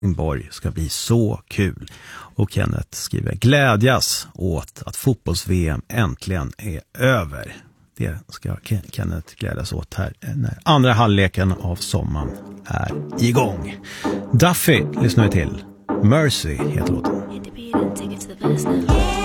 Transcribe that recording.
Helsingborg ska bli så kul. Och Kenneth skriver: glädjas åt att fotbolls-VM äntligen är över. Det ska Kenneth glädjas åt här när andra halvleken av sommaren är igång. Duffy lyssnar vi till. Mercy heter låten.